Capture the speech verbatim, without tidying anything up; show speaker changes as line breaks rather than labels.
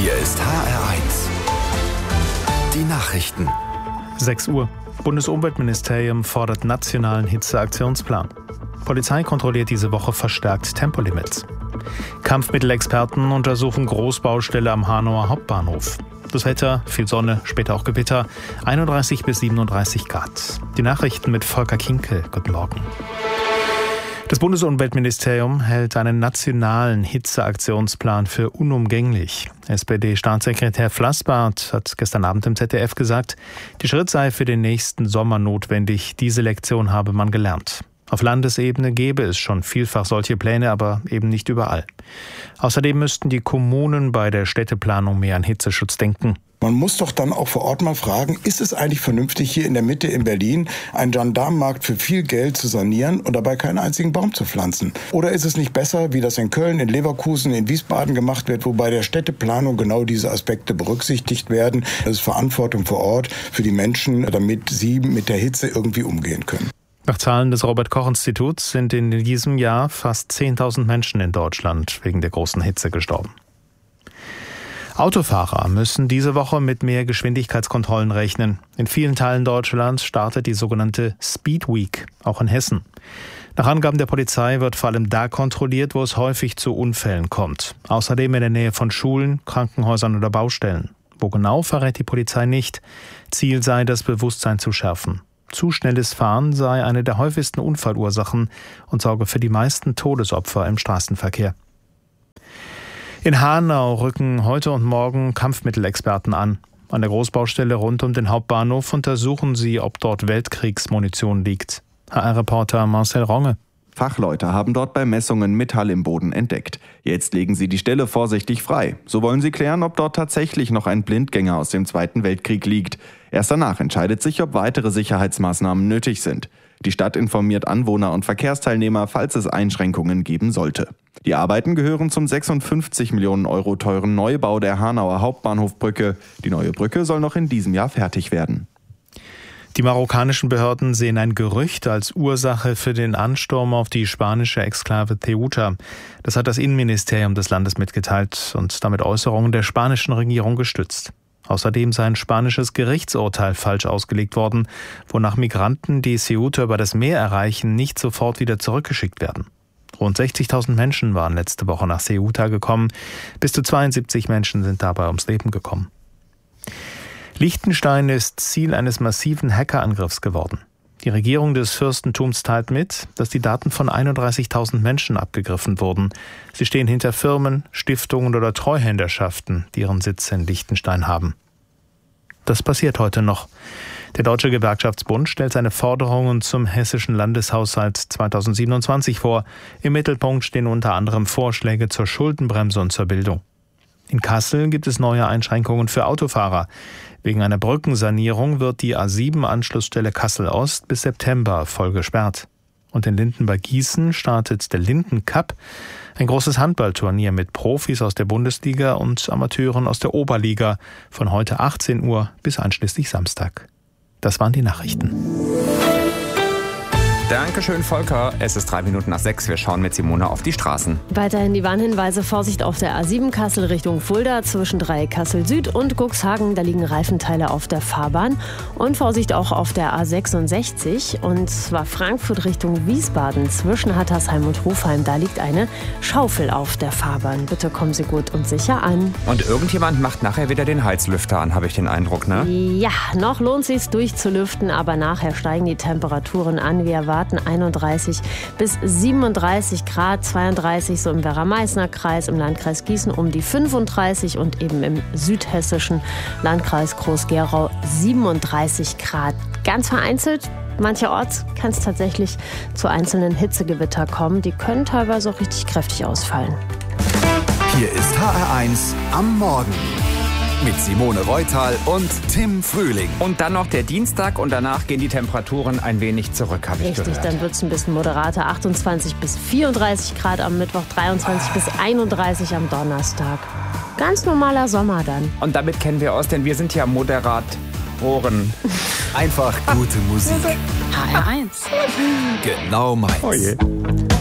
Hier ist H R eins. Die Nachrichten.
sechs Uhr. Bundesumweltministerium fordert nationalen Hitzeaktionsplan. Polizei kontrolliert diese Woche verstärkt Tempolimits. Kampfmittelexperten untersuchen Großbaustelle am Hanauer Hauptbahnhof. Das Wetter, viel Sonne, später auch Gewitter, einunddreißig bis siebenunddreißig Grad. Die Nachrichten mit Volker Kinkel. Guten Morgen. Das Bundesumweltministerium hält einen nationalen Hitzeaktionsplan für unumgänglich. S P D-Staatssekretär Flassbart hat gestern Abend im Z D F gesagt, die Schritt sei für den nächsten Sommer notwendig. Diese Lektion habe man gelernt. Auf Landesebene gäbe es schon vielfach solche Pläne, aber eben nicht überall. Außerdem müssten die Kommunen bei der Städteplanung mehr an Hitzeschutz denken.
Man muss doch dann auch vor Ort mal fragen, ist es eigentlich vernünftig, hier in der Mitte in Berlin einen Gendarmenmarkt für viel Geld zu sanieren und dabei keinen einzigen Baum zu pflanzen? Oder ist es nicht besser, wie das in Köln, in Leverkusen, in Wiesbaden gemacht wird, wo bei der Städteplanung genau diese Aspekte berücksichtigt werden? Das ist Verantwortung vor Ort für die Menschen, damit sie mit der Hitze irgendwie umgehen können.
Nach Zahlen des Robert-Koch-Instituts sind in diesem Jahr fast zehntausend Menschen in Deutschland wegen der großen Hitze gestorben. Autofahrer müssen diese Woche mit mehr Geschwindigkeitskontrollen rechnen. In vielen Teilen Deutschlands startet die sogenannte Speed Week, auch in Hessen. Nach Angaben der Polizei wird vor allem da kontrolliert, wo es häufig zu Unfällen kommt. Außerdem in der Nähe von Schulen, Krankenhäusern oder Baustellen. Wo genau, verrät die Polizei nicht. Ziel sei, das Bewusstsein zu schärfen. Zu schnelles Fahren sei eine der häufigsten Unfallursachen und sorge für die meisten Todesopfer im Straßenverkehr. In Hanau rücken heute und morgen Kampfmittelexperten an. An der Großbaustelle rund um den Hauptbahnhof untersuchen sie, ob dort Weltkriegsmunition liegt. H R-Reporter Marcel Ronge.
Fachleute haben dort bei Messungen Metall im Boden entdeckt. Jetzt legen sie die Stelle vorsichtig frei. So wollen sie klären, ob dort tatsächlich noch ein Blindgänger aus dem Zweiten Weltkrieg liegt. Erst danach entscheidet sich, ob weitere Sicherheitsmaßnahmen nötig sind. Die Stadt informiert Anwohner und Verkehrsteilnehmer, falls es Einschränkungen geben sollte. Die Arbeiten gehören zum sechsundfünfzig Millionen Euro teuren Neubau der Hanauer Hauptbahnhofbrücke. Die neue Brücke soll noch in diesem Jahr fertig werden.
Die marokkanischen Behörden sehen ein Gerücht als Ursache für den Ansturm auf die spanische Exklave Ceuta. Das hat das Innenministerium des Landes mitgeteilt und damit Äußerungen der spanischen Regierung gestützt. Außerdem sei ein spanisches Gerichtsurteil falsch ausgelegt worden, wonach Migranten, die Ceuta über das Meer erreichen, nicht sofort wieder zurückgeschickt werden. Rund sechzigtausend Menschen waren letzte Woche nach Ceuta gekommen. Bis zu zweiundsiebzig Menschen sind dabei ums Leben gekommen. Liechtenstein ist Ziel eines massiven Hackerangriffs geworden. Die Regierung des Fürstentums teilt mit, dass die Daten von einunddreißigtausend Menschen abgegriffen wurden. Sie stehen hinter Firmen, Stiftungen oder Treuhänderschaften, die ihren Sitz in Liechtenstein haben. Das passiert heute noch. Der Deutsche Gewerkschaftsbund stellt seine Forderungen zum hessischen Landeshaushalt zweitausendsiebenundzwanzig vor. Im Mittelpunkt stehen unter anderem Vorschläge zur Schuldenbremse und zur Bildung. In Kassel gibt es neue Einschränkungen für Autofahrer. Wegen einer Brückensanierung wird die A sieben Anschlussstelle Kassel-Ost bis September voll gesperrt. Und in Linden bei Gießen startet der Linden Cup, ein großes Handballturnier mit Profis aus der Bundesliga und Amateuren aus der Oberliga, von heute achtzehn Uhr bis einschließlich Samstag. Das waren die Nachrichten.
Dankeschön, Volker. Es ist drei Minuten nach sechs. Wir schauen mit Simone auf die Straßen.
Weiterhin die Warnhinweise. Vorsicht auf der A sieben Kassel Richtung Fulda zwischen Dreieck Kassel Süd und Cuxhagen. Da liegen Reifenteile auf der Fahrbahn. Und Vorsicht auch auf der A sechsundsechzig. Und zwar Frankfurt Richtung Wiesbaden zwischen Hattersheim und Hofheim. Da liegt eine Schaufel auf der Fahrbahn. Bitte kommen Sie gut und sicher an.
Und irgendjemand macht nachher wieder den Heizlüfter an, habe ich den Eindruck, ne?
Ja, noch lohnt es sich durchzulüften, aber nachher steigen die Temperaturen an. Wir erwarten einunddreißig bis siebenunddreißig Grad, zweiunddreißig so im Werra-Meißner-Kreis, im Landkreis Gießen um die fünfunddreißig und eben im südhessischen Landkreis Groß-Gerau siebenunddreißig Grad. Ganz vereinzelt, mancherorts kann es tatsächlich zu einzelnen Hitzegewitter kommen. Die können teilweise auch richtig kräftig ausfallen.
Hier ist H R eins am Morgen. Mit Simone Reutal und Tim Frühling.
Und dann noch der Dienstag und danach gehen die Temperaturen ein wenig zurück, habe ich
Richtig,
gehört.
dann wird es ein bisschen moderater. achtundzwanzig bis vierunddreißig Grad am Mittwoch, dreiundzwanzig bis einunddreißig am Donnerstag. Ganz normaler Sommer dann.
Und damit kennen wir aus, denn wir sind ja Moderatoren.
Einfach gute Musik.
H R eins.
Genau meins.
Oh je.